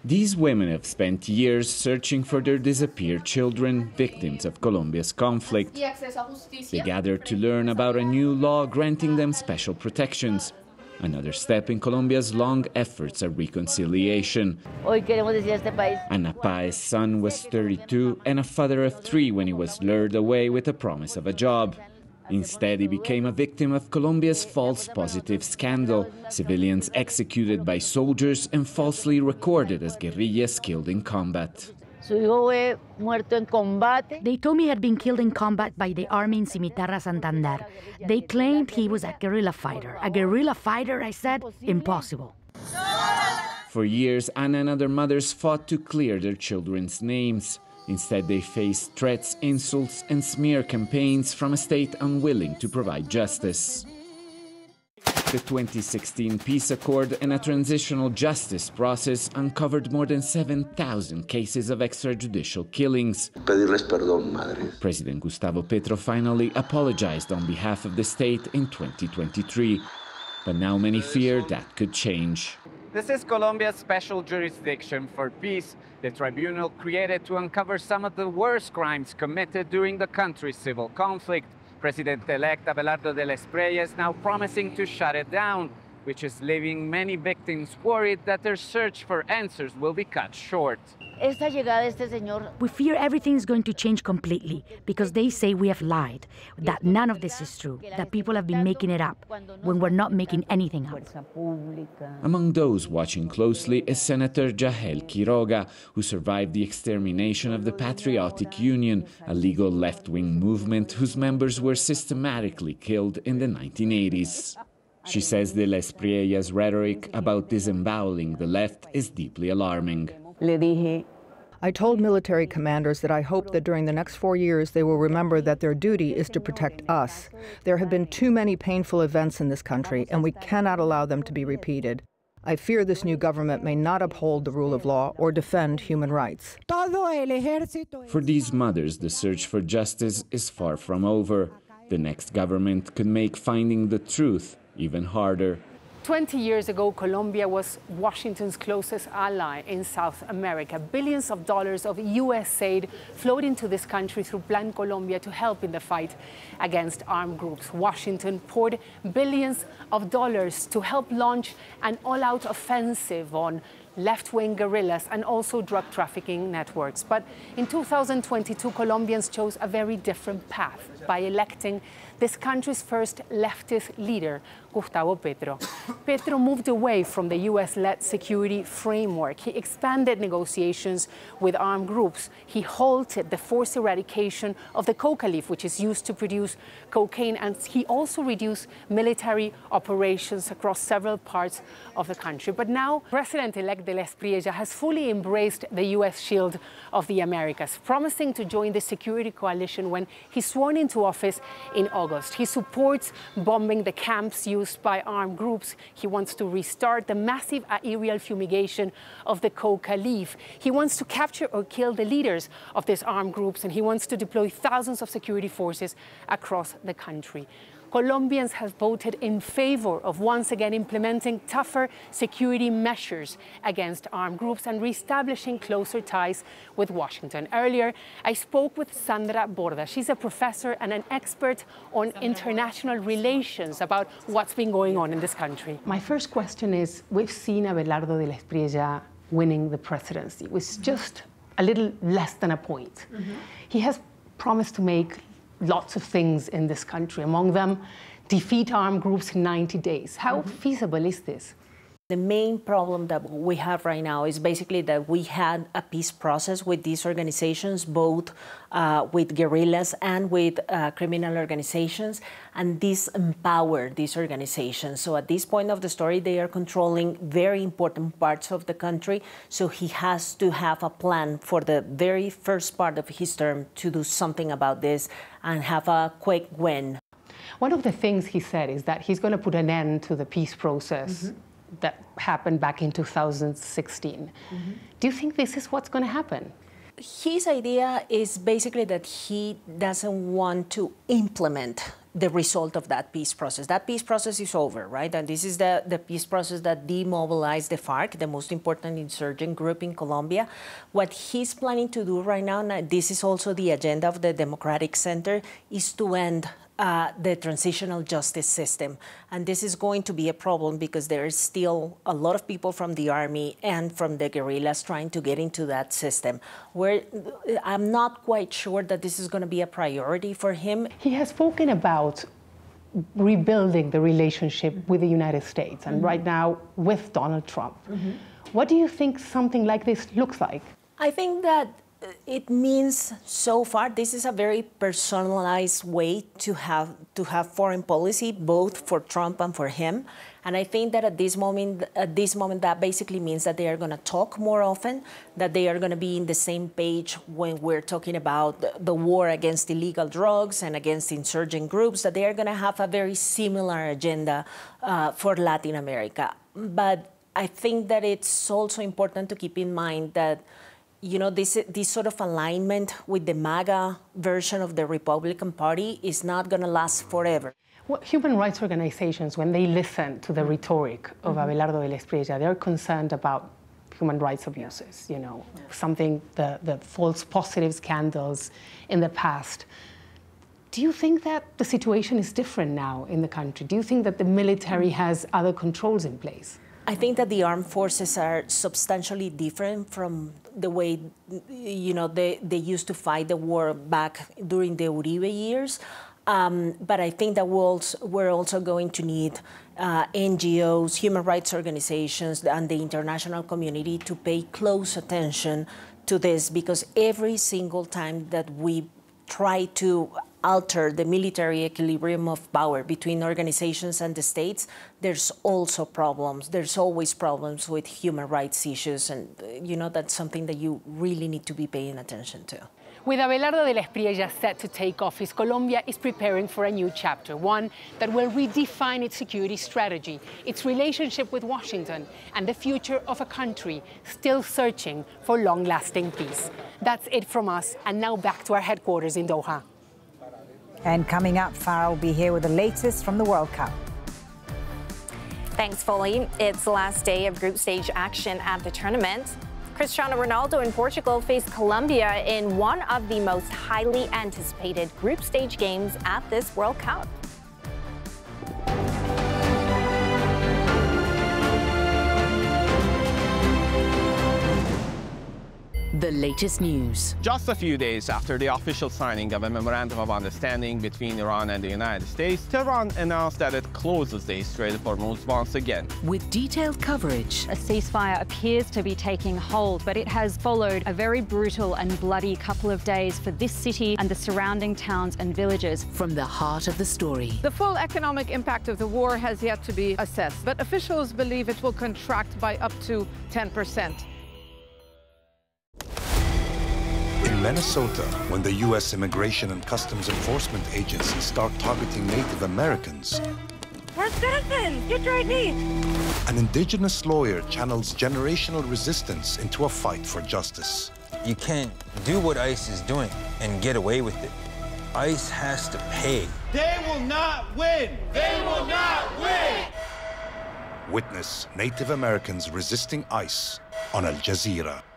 These women have spent years searching for their disappeared children, victims of Colombia's conflict. They gathered to learn about a new law granting them special protections, another step in Colombia's long efforts at reconciliation. Ana Páez's son was 32 and a father of 3 when he was lured away with the promise of a job. Instead, he became a victim of Colombia's false positive scandal, civilians executed by soldiers and falsely recorded as guerrillas killed in combat. They told me he had been killed in combat by the army in Cimitarra, Santander. They claimed he was a guerrilla fighter. A guerrilla fighter, I said? Impossible. For years, Ana and other mothers fought to clear their children's names. Instead, they faced threats, insults, and smear campaigns from a state unwilling to provide justice. The 2016 peace accord and a transitional justice process uncovered more than 7,000 cases of extrajudicial killings. President Gustavo Petro finally apologized on behalf of the state in 2023. But now many fear that could change. This is Colombia's special jurisdiction for peace, the tribunal created to uncover some of the worst crimes committed during the country's civil conflict. President-elect Abelardo de la Espriella is now promising to shut it down, which is leaving many victims worried that their search for answers will be cut short. We fear everything is going to change completely because they say we have lied, that none of this is true, that people have been making it up when we're not making anything up. Among those watching closely is Senator Yael Quiroga, who survived the extermination of the Patriotic Union, a legal left-wing movement whose members were systematically killed in the 1980s. She says de la Espriella's rhetoric about disemboweling the left is deeply alarming. I told military commanders that I hope that during the next 4 years they will remember that their duty is to protect us. There have been too many painful events in this country, and we cannot allow them to be repeated. I fear this new government may not uphold the rule of law or defend human rights. For these mothers, the search for justice is far from over. The next government could make finding the truth even harder. 20 years ago, Colombia was Washington's closest ally in South America. Billions of dollars of U.S. aid flowed into this country through Plan Colombia to help in the fight against armed groups. Washington poured billions of dollars to help launch an all-out offensive on left-wing guerrillas and also drug trafficking networks. But in 2022, Colombians chose a very different path by electing this country's first leftist leader, Gustavo Petro. Petro moved away from the US-led security framework. He expanded negotiations with armed groups. He halted the forced eradication of the coca leaf, which is used to produce cocaine, and he also reduced military operations across several parts of the country. But now, President-elect de la Espriella has fully embraced the US shield of the Americas, promising to join the security coalition when he's sworn into office in August. He supports bombing the camps used by armed groups. He wants to restart the massive aerial fumigation of the coca leaf. He wants to capture or kill the leaders of these armed groups, and he wants to deploy thousands of security forces across the country. Colombians have voted in favor of once again implementing tougher security measures against armed groups and reestablishing closer ties with Washington. Earlier, I spoke with Sandra Borda. She's a professor and an expert on international relations about what's been going on in this country. My first question is, we've seen Abelardo de la Espriella winning the presidency with just a little less than a point. He has promised to make lots of things in this country, among them defeat armed groups in 90 days. How feasible is this? The main problem that we have right now is basically that we had a peace process with these organizations, both with guerrillas and with criminal organizations, and this empowered these organizations. So at this point of the story, they are controlling very important parts of the country, so he has to have a plan for the very first part of his term to do something about this and have a quick win. One of the things he said is that he's going to put an end to the peace process that happened back in 2016. Do you think this is what's going to happen? His idea is basically that he doesn't want to implement the result of that peace process. That peace process is over, right? And this is the peace process that demobilized the FARC, the most important insurgent group in Colombia. What he's planning to do right now, and this is also the agenda of the Democratic Center, is to end the transitional justice system. And this is going to be a problem because there is still a lot of people from the army and from the guerrillas trying to get into that system. Where I'm not quite sure that this is going to be a priority for him. He has spoken about rebuilding the relationship with the United States and right now with Donald Trump. What do you think something like this looks like? I think that it means so far this is a very personalized way to have foreign policy, both for Trump and for him. And I think that at this moment that basically means that they are going to talk more often, that they are going to be in the same page when we're talking about the war against illegal drugs and against insurgent groups, that they are going to have a very similar agenda for Latin America. But I think that it's also important to keep in mind that this sort of alignment with the MAGA version of the Republican Party is not going to last forever. Well, human rights organizations, when they listen to the rhetoric of Abelardo de la Espriella, they're concerned about human rights abuses, the false positive scandals in the past. Do you think that the situation is different now in the country? Do you think that the military has other controls in place? I think that the armed forces are substantially different from the way, they used to fight the war back during the Uribe years. But I think that we're also going to need NGOs, human rights organizations, and the international community to pay close attention to this, because every single time that we try to alter the military equilibrium of power between organizations and the states, there's also problems. There's always problems with human rights issues, and that's something that you really need to be paying attention to. With Abelardo de la Espriella set to take office, Colombia is preparing for a new chapter, one that will redefine its security strategy, its relationship with Washington, and the future of a country still searching for long-lasting peace. That's it from us, and now back to our headquarters in Doha. And coming up, Farah will be here with the latest from the World Cup. Thanks, Foley. It's the last day of group stage action at the tournament. Cristiano Ronaldo and Portugal face Colombia in one of the most highly anticipated group stage games at this World Cup. The latest news. Just a few days after the official signing of a memorandum of understanding between Iran and the United States, Tehran announced that it closes the Strait of Hormuz once again. With detailed coverage. A ceasefire appears to be taking hold, but it has followed a very brutal and bloody couple of days for this city and the surrounding towns and villages. From the heart of the story. The full economic impact of the war has yet to be assessed, but officials believe it will contract by up to 10%. In Minnesota, when the U.S. Immigration and Customs Enforcement agencies start targeting Native Americans, we're citizens! Get your ID! An indigenous lawyer channels generational resistance into a fight for justice. You can't do what ICE is doing and get away with it. ICE has to pay. They will not win! They will not win! Witness Native Americans resisting ICE on Al Jazeera.